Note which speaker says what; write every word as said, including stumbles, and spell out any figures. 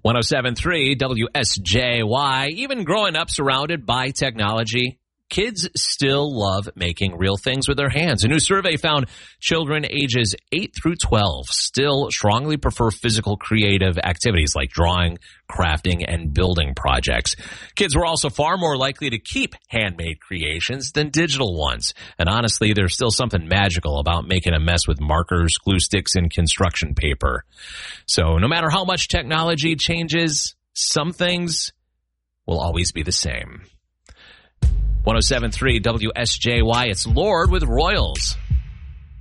Speaker 1: one oh seven point three W S J Y. Even growing up surrounded by technology, kids still love making real things with their hands. A new survey found children ages eight through twelve still strongly prefer physical creative activities like drawing, crafting, and building projects. Kids were also far more likely to keep handmade creations than digital ones. And honestly, there's still something magical about making a mess with markers, glue sticks, and construction paper. So no matter how much technology changes, some things will always be the same. one oh seven point three W S J Y, it's Lord with Royals.